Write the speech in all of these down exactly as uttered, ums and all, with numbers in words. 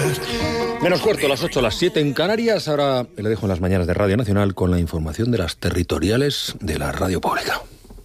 Menos cuarto, las ocho, las siete en Canarias. Ahora le dejo en las mañanas de Radio Nacional con la información de las territoriales de la radio pública.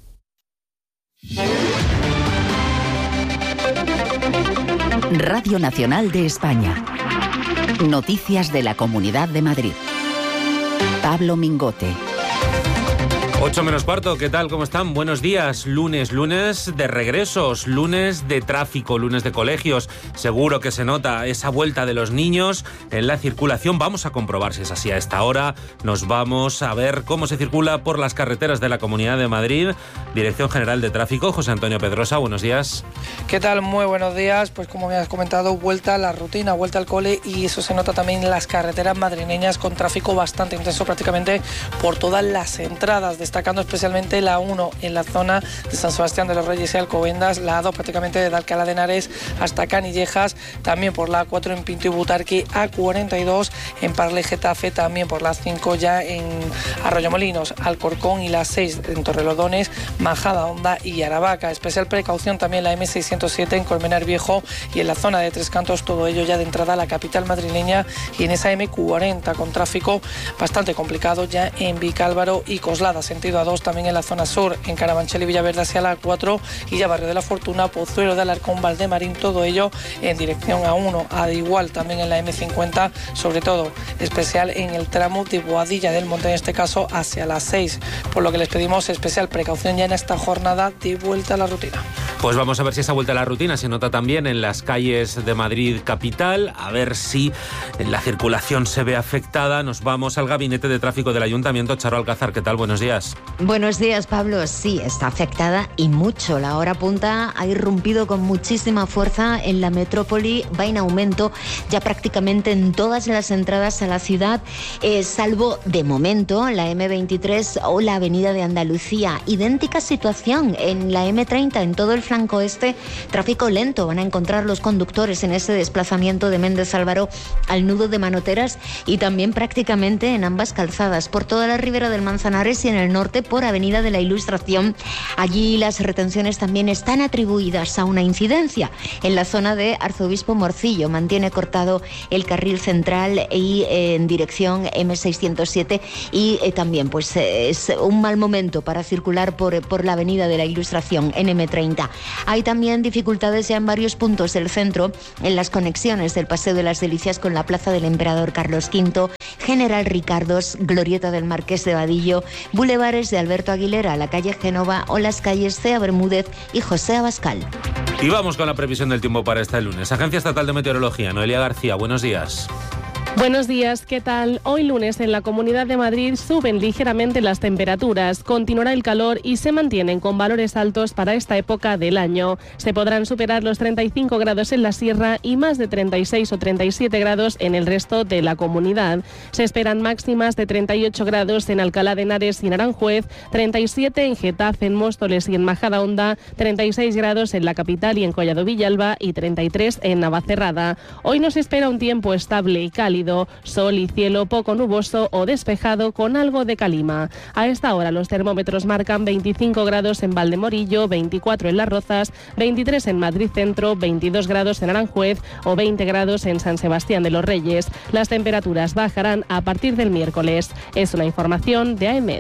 Radio Nacional de España. Noticias de la Comunidad de Madrid. Pablo Mingote. ocho menos cuarto, ¿qué tal? ¿Cómo están? Buenos días. Lunes, lunes de regresos, lunes de tráfico, lunes de colegios. Seguro que se nota esa vuelta de los niños en la circulación. Vamos a comprobar si es así a esta hora. Nos vamos a ver cómo se circula por las carreteras de la Comunidad de Madrid. Dirección General de Tráfico, José Antonio Pedrosa, buenos días. ¿Qué tal? Muy buenos días. Pues como me has comentado, vuelta a la rutina, vuelta al cole, y eso se nota también en las carreteras madrileñas con tráfico bastante intenso prácticamente por todas las entradas, destacando especialmente la uno en la zona de San Sebastián de los Reyes y Alcobendas, la dos prácticamente desde Alcalá de Henares hasta Canillejas, también por la A cuatro en Pinto y Butarque, A cuarenta y dos en Parle Getafe, también por la cinco ya en Arroyomolinos, Alcorcón, y la seis en Torrelodones, Majadahonda y Aravaca. Especial precaución también la eme seiscientos siete en Colmenar Viejo y en la zona de Tres Cantos, todo ello ya de entrada a la capital madrileña, y en esa eme cuarenta con tráfico bastante complicado ya en Vicálvaro y Coslada, sentido A dos, también en la zona sur, en Carabanchel y Villaverde hacia la A cuatro, y ya Barrio de la Fortuna, Pozuelo de Alarcón, Valdemarín, todo ello en dirección A uno, al igual también en la eme cincuenta, sobre todo especial en el tramo de Boadilla del Monte, en este caso hacia las seis, por lo que les pedimos especial precaución ya en esta jornada de vuelta a la rutina. Pues vamos a ver si esa vuelta a la rutina se nota también en las calles de Madrid capital, a ver si la circulación se ve afectada. Nos vamos al Gabinete de Tráfico del Ayuntamiento. Charo Alcázar, ¿qué tal? Buenos días. Buenos días, Pablo. Sí, está afectada y mucho. La hora punta ha irrumpido con muchísima fuerza en la metrópoli, va en aumento ya prácticamente en todas las entradas a la ciudad, eh, salvo de momento la eme veintitrés o la Avenida de Andalucía. Idéntica situación en la eme treinta, en todo el flanco este, tráfico lento. Van a encontrar los conductores en ese desplazamiento de Méndez Álvaro al nudo de Manoteras, y también prácticamente en ambas calzadas, por toda la ribera del Manzanares y en el norte por Avenida de la Ilustración. Allí las retenciones también están atribuidas a una incidencia. En la zona de Arzobispo Morcillo mantiene cortado el carril central y eh, en dirección eme seiscientos siete, y eh, también pues eh, es un mal momento para circular por, por la Avenida de la Ilustración en eme treinta. Hay también dificultades ya en varios puntos del centro, en las conexiones del Paseo de las Delicias con la Plaza del Emperador Carlos quinto, General Ricardos, Glorieta del Marqués de Vadillo, bulevares de Alberto Aguilera, la calle Génova o las calles Cea Bermúdez y José Abascal. Y vamos con la previsión del tiempo para este lunes. Agencia Estatal de Meteorología, Noelia García, buenos días. Buenos días, ¿qué tal? Hoy lunes en la Comunidad de Madrid suben ligeramente las temperaturas, continuará el calor y se mantienen con valores altos para esta época del año. Se podrán superar los treinta y cinco grados en la sierra y más de treinta y seis o treinta y siete grados en el resto de la comunidad. Se esperan máximas de treinta y ocho grados en Alcalá de Henares y en Aranjuez, treinta y siete en Getafe, en Móstoles y en Majadahonda, treinta y seis grados en la capital y en Collado Villalba y treinta y tres en Navacerrada. Hoy nos espera un tiempo estable y cálido, sol y cielo poco nuboso o despejado con algo de calima. A esta hora los termómetros marcan veinticinco grados en Valdemorillo, veinticuatro en Las Rozas, veintitrés en Madrid Centro, veintidós grados en Aranjuez o veinte grados en San Sebastián de los Reyes. Las temperaturas bajarán a partir del miércoles. Es una información de AEMET.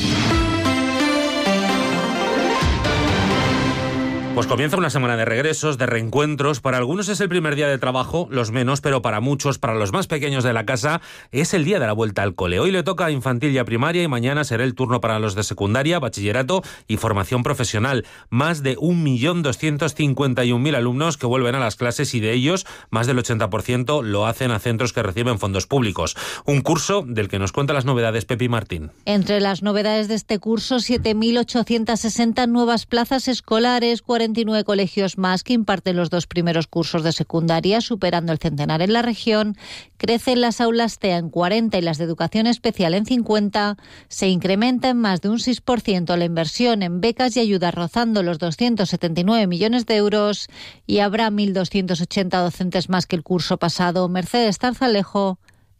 Pues comienza una semana de regresos, de reencuentros. Para algunos es el primer día de trabajo, los menos, pero para muchos, para los más pequeños de la casa, es el día de la vuelta al cole. Hoy le toca a infantil y a primaria y mañana será el turno para los de secundaria, bachillerato y formación profesional. Más de un millón doscientos cincuenta y un mil alumnos que vuelven a las clases, y de ellos más del ochenta por ciento lo hacen a centros que reciben fondos públicos. Un curso del que nos cuenta las novedades Pepi Martín. Entre las novedades de este curso, siete mil ochocientas sesenta nuevas plazas escolares, cuarenta y nueve colegios más que imparten los dos primeros cursos de secundaria, superando el centenar en la región. Crecen las aulas T E A en cuarenta y las de educación especial en cincuenta. Se incrementa en más de un seis por ciento la inversión en becas y ayudas, rozando los doscientos setenta y nueve millones de euros. Y habrá mil doscientos ochenta docentes más que el curso pasado. Mercedes Tarzalejo,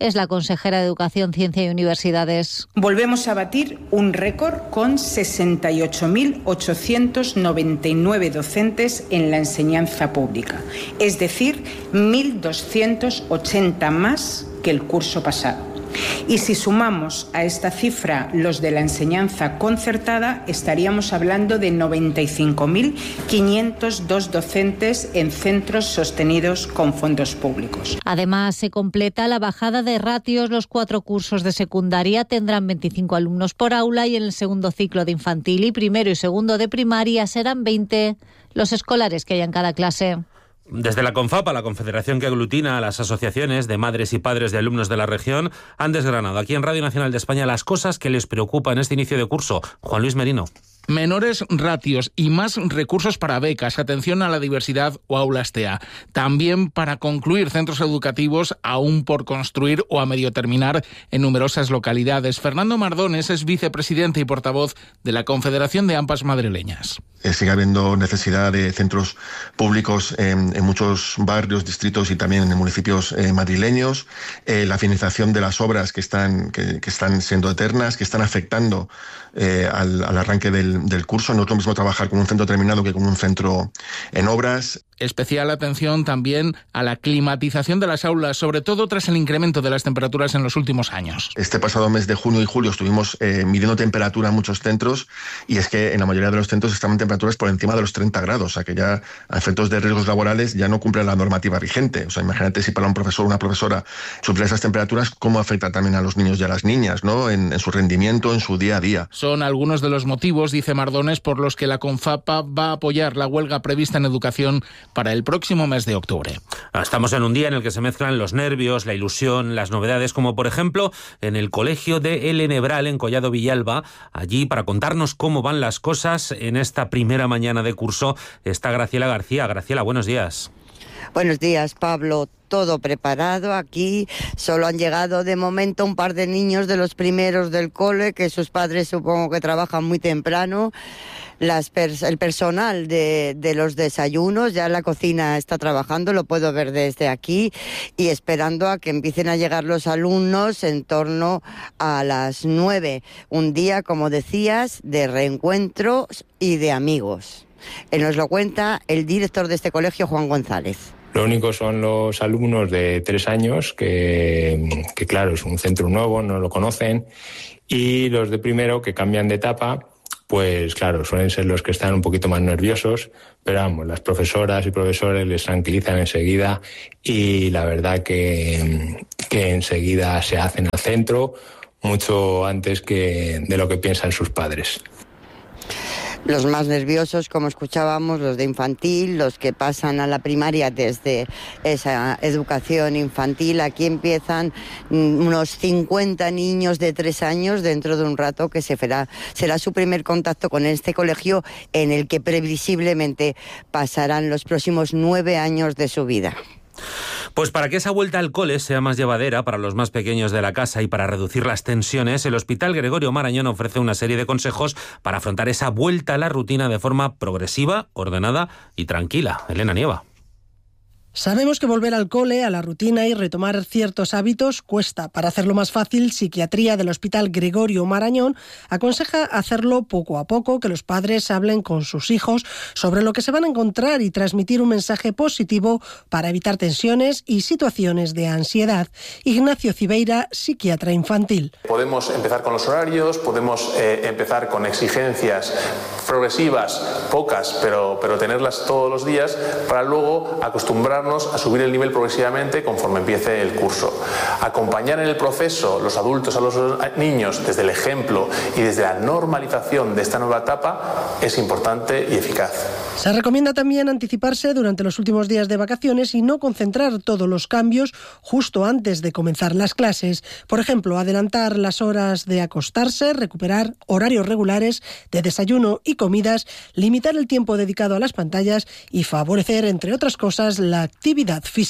es la consejera de Educación, Ciencia y Universidades. Volvemos a batir un récord con sesenta y ocho mil ochocientos noventa y nueve docentes en la enseñanza pública, es decir, mil doscientos ochenta más que el curso pasado. Y si sumamos a esta cifra los de la enseñanza concertada, estaríamos hablando de noventa y cinco mil quinientos dos docentes en centros sostenidos con fondos públicos. Además, se completa la bajada de ratios. Los cuatro cursos de secundaria tendrán veinticinco alumnos por aula y en el segundo ciclo de infantil y primero y segundo de primaria serán veinte los escolares que haya en cada clase. Desde la CONFAPA, la confederación que aglutina a las asociaciones de madres y padres de alumnos de la región, han desgranado aquí en Radio Nacional de España las cosas que les preocupan en este inicio de curso. Juan Luis Merino. Menores ratios y más recursos para becas, atención a la diversidad o aulas T E A. También para concluir centros educativos aún por construir o a medio terminar en numerosas localidades. Fernando Mardones es vicepresidente y portavoz de la Confederación de AMPAs Madrileñas. Eh, sigue habiendo necesidad de centros públicos en, en muchos barrios, distritos y también en municipios eh, madrileños. Eh, la finalización de las obras que están, que, que están siendo eternas, que están afectando eh, al, al arranque del, del curso. No es lo mismo trabajar con un centro terminado que con un centro en obras. Especial atención también a la climatización de las aulas, sobre todo tras el incremento de las temperaturas en los últimos años. Este pasado mes de junio y julio estuvimos eh, midiendo temperatura en muchos centros y es que en la mayoría de los centros estaban temperaturas por encima de los treinta grados, o sea que ya a efectos de riesgos laborales ya no cumplen la normativa vigente. O sea, imagínate si para un profesor o una profesora sufrir esas temperaturas, cómo afecta también a los niños y a las niñas, ¿no? En, en su rendimiento, en su día a día. Son algunos de los motivos, dice Mardones, por los que la CONFAPA va a apoyar la huelga prevista en educación para el próximo mes de octubre. Estamos en un día en el que se mezclan los nervios, la ilusión, las novedades, como por ejemplo en el colegio de El Enebral en Collado Villalba. Allí, para contarnos cómo van las cosas en esta primera mañana de curso, está Graciela García. Graciela, buenos días. Buenos días, Pablo. Todo preparado aquí, solo han llegado de momento un par de niños de los primeros del cole, que sus padres supongo que trabajan muy temprano. Las pers- el personal de, de los desayunos, ya la cocina está trabajando, lo puedo ver desde aquí, y esperando a que empiecen a llegar los alumnos en torno a las nueve. Un día, como decías, de reencuentros y de amigos. Él nos lo cuenta el director de este colegio, Juan González. Lo único son los alumnos de tres años, que, que claro, es un centro nuevo, no lo conocen, y los de primero, que cambian de etapa, pues claro, suelen ser los que están un poquito más nerviosos, pero vamos, las profesoras y profesores les tranquilizan enseguida y la verdad que, que enseguida se hacen al centro, mucho antes que de lo que piensan sus padres. Los más nerviosos, como escuchábamos, los de infantil, los que pasan a la primaria desde esa educación infantil. Aquí empiezan unos cincuenta niños de tres años dentro de un rato, que se será, será su primer contacto con este colegio en el que previsiblemente pasarán los próximos nueve años de su vida. Pues para que esa vuelta al cole sea más llevadera para los más pequeños de la casa y para reducir las tensiones, el Hospital Gregorio Marañón ofrece una serie de consejos para afrontar esa vuelta a la rutina de forma progresiva, ordenada y tranquila. Elena Nieva. Sabemos que volver al cole, a la rutina y retomar ciertos hábitos cuesta. Para hacerlo más fácil, Psiquiatría del Hospital Gregorio Marañón aconseja hacerlo poco a poco, que los padres hablen con sus hijos sobre lo que se van a encontrar y transmitir un mensaje positivo para evitar tensiones y situaciones de ansiedad. Ignacio Cibeira, psiquiatra infantil. Podemos empezar con los horarios, podemos eh, empezar con exigencias progresivas, pocas, pero, pero tenerlas todos los días, para luego acostumbrarnos a subir el nivel progresivamente conforme empiece el curso. Acompañar en el proceso los adultos a los niños desde el ejemplo y desde la normalización de esta nueva etapa es importante y eficaz. Se recomienda también anticiparse durante los últimos días de vacaciones y no concentrar todos los cambios justo antes de comenzar las clases. Por ejemplo, adelantar las horas de acostarse, recuperar horarios regulares de desayuno y comidas, limitar el tiempo dedicado a las pantallas y favorecer, entre otras cosas, la actividad física.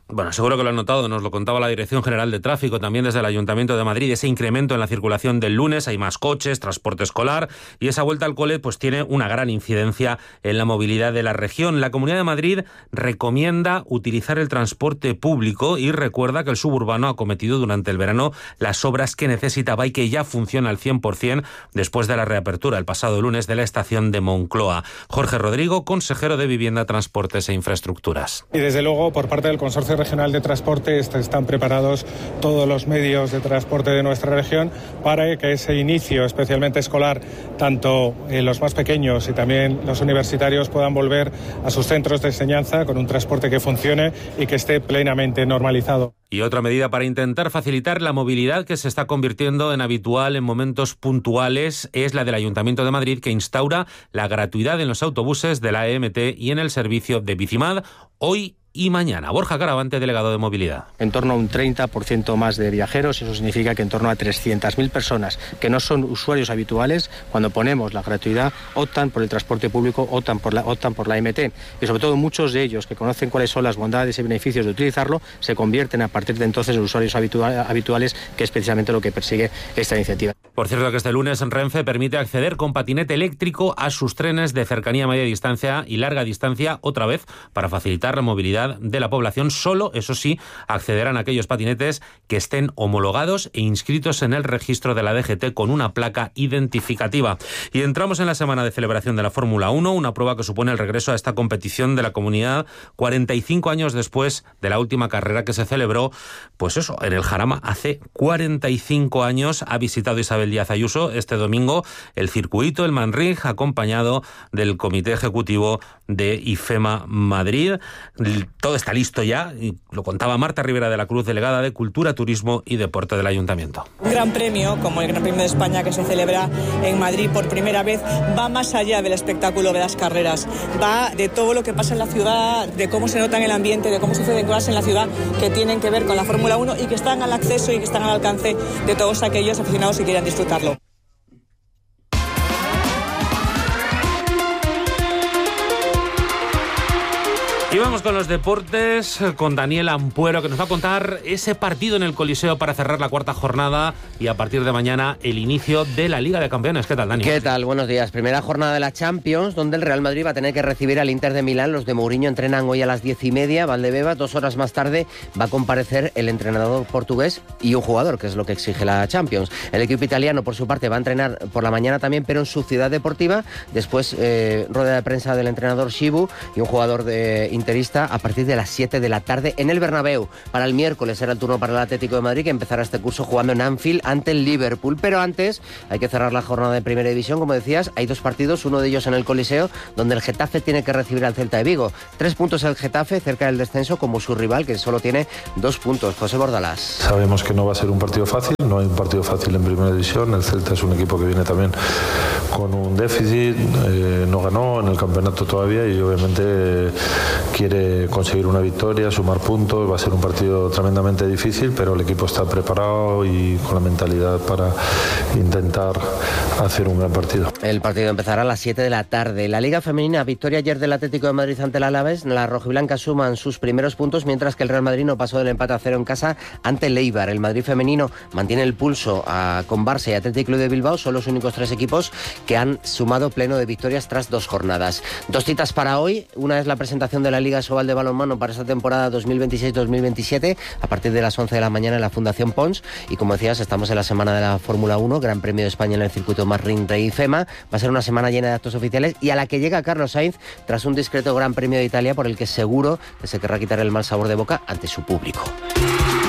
Bueno, seguro que lo han notado, nos lo contaba la Dirección General de Tráfico, también desde el Ayuntamiento de Madrid, ese incremento en la circulación del lunes, hay más coches, transporte escolar, y esa vuelta al cole pues tiene una gran incidencia en la movilidad de la región. La Comunidad de Madrid recomienda utilizar el transporte público y recuerda que el suburbano ha acometido durante el verano las obras que necesitaba y que ya funciona al cien por ciento después de la reapertura el pasado lunes de la estación de Moncloa. Jorge Rodrigo, consejero de Vivienda, Transportes e Infraestructuras. Y desde luego, por parte del Consorcio Regional de Transporte están preparados todos los medios de transporte de nuestra región para que ese inicio, especialmente escolar, tanto eh, los más pequeños y también los universitarios puedan volver a sus centros de enseñanza con un transporte que funcione y que esté plenamente normalizado. Y otra medida para intentar facilitar la movilidad que se está convirtiendo en habitual en momentos puntuales es la del Ayuntamiento de Madrid, que instaura la gratuidad en los autobuses de la E M T y en el servicio de Bicimad hoy y mañana. Borja Caravante, delegado de Movilidad. En torno a un treinta por ciento más de viajeros, eso significa que en torno a trescientas mil personas que no son usuarios habituales, cuando ponemos la gratuidad, optan por el transporte público, optan por la, optan por la E M T. Y sobre todo muchos de ellos que conocen cuáles son las bondades y beneficios de utilizarlo, se convierten a partir de entonces en usuarios habitua- habituales, que es precisamente lo que persigue esta iniciativa. Por cierto, que este lunes Renfe permite acceder con patinete eléctrico a sus trenes de cercanía, media distancia y larga distancia, otra vez para facilitar la movilidad de la población. Solo, eso sí, accederán a aquellos patinetes que estén homologados e inscritos en el registro de la D G T con una placa identificativa. Y entramos en la semana de celebración de la Fórmula uno, una prueba que supone el regreso a esta competición de la comunidad cuarenta y cinco años después de la última carrera que se celebró, pues eso, en el Jarama hace cuarenta y cinco años. Ha visitado Isabel Díaz Ayuso este domingo el circuito, el Manrig, acompañado del Comité Ejecutivo de IFEMA Madrid. Todo está listo ya, y lo contaba Marta Rivera de la Cruz, delegada de Cultura, Turismo y Deporte del Ayuntamiento. Un gran premio, como el Gran Premio de España que se celebra en Madrid por primera vez, va más allá del espectáculo de las carreras, va de todo lo que pasa en la ciudad, de cómo se nota en el ambiente, de cómo suceden cosas en la ciudad que tienen que ver con la Fórmula uno y que están al acceso y que están al alcance de todos aquellos aficionados que quieran disfrutarlo. Y vamos con los deportes, con Daniel Ampuero, que nos va a contar ese partido en el Coliseo para cerrar la cuarta jornada y a partir de mañana el inicio de la Liga de Campeones. ¿Qué tal, Dani? ¿Qué tal? Buenos días. Primera jornada de la Champions, donde el Real Madrid va a tener que recibir al Inter de Milán. Los de Mourinho entrenan hoy a las diez y media. Valdebeba, dos horas más tarde, va a comparecer el entrenador portugués y un jugador, que es lo que exige la Champions. El equipo italiano, por su parte, va a entrenar por la mañana también, pero en su ciudad deportiva. Después, eh, rueda de prensa del entrenador Chibu y un jugador de interista a partir de las siete de la tarde en el Bernabéu. Para el miércoles será el turno para el Atlético de Madrid, que empezará este curso jugando en Anfield ante el Liverpool. Pero antes hay que cerrar la jornada de Primera División. Como decías, hay dos partidos, uno de ellos en el Coliseo, donde el Getafe tiene que recibir al Celta de Vigo. Tres puntos el Getafe, cerca del descenso, como su rival, que solo tiene dos puntos. José Bordalás. Sabemos que no va a ser un partido fácil, no hay un partido fácil en Primera División. El Celta es un equipo que viene también con un déficit, eh, no ganó en el campeonato todavía y obviamente quiere conseguir una victoria, sumar puntos. Va a ser un partido tremendamente difícil, pero el equipo está preparado y con la mentalidad para intentar hacer un gran partido. El partido empezará a las siete de la tarde. La Liga Femenina, victoria ayer del Atlético de Madrid ante el Alavés. Las rojiblancas suman sus primeros puntos, mientras que el Real Madrid no pasó del empate a cero en casa ante el Eibar. El Madrid femenino mantiene el pulso a, con Barça y Athletic Club de Bilbao. Son los únicos tres equipos que han sumado pleno de victorias tras dos jornadas. Dos citas para hoy. Una es la presentación de la Liga Sobal de balonmano para esta temporada dos mil veintiséis dos mil veintisiete a partir de las once de la mañana en la Fundación Pons. Y como decías, estamos en la semana de la Fórmula uno, Gran Premio de España en el circuito Manring de IFEMA. Va a ser una semana llena de actos oficiales y a la que llega Carlos Sainz tras un discreto Gran Premio de Italia por el que seguro que se querrá quitar el mal sabor de boca ante su público.